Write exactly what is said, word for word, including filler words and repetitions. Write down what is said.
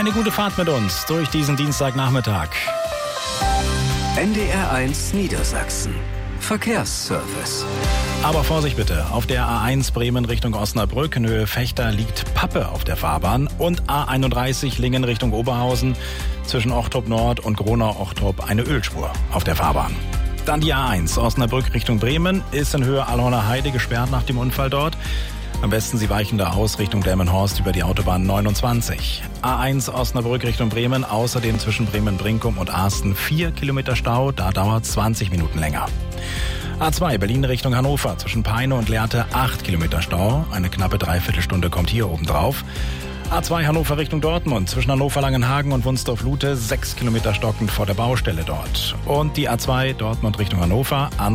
Eine gute Fahrt mit uns durch diesen Dienstagnachmittag. N D R eins Niedersachsen. Verkehrsservice. Aber Vorsicht bitte, auf der A eins Bremen Richtung Osnabrück in Höhe Fechter liegt Pappe auf der Fahrbahn und A einunddreißig Lingen Richtung Oberhausen zwischen Ochtrup Nord und Gronau-Ochtrup eine Ölspur auf der Fahrbahn. Dann die A eins Osnabrück Richtung Bremen ist in Höhe Allhorner Heide gesperrt nach dem Unfall dort. Am besten Sie weichen da aus Richtung Delmenhorst über die Autobahn neunundzwanzig. A eins Osnabrück Richtung Bremen, außerdem zwischen Bremen-Brinkum und Asten vier Kilometer Stau, da dauert zwanzig Minuten länger. A zwei Berlin Richtung Hannover, zwischen Peine und Lehrte acht Kilometer Stau, eine knappe Dreiviertelstunde kommt hier oben drauf. A zwei Hannover Richtung Dortmund, zwischen Hannover-Langenhagen und Wunsdorf-Lute, sechs Kilometer stockend vor der Baustelle dort. Und die A zwei Dortmund Richtung Hannover,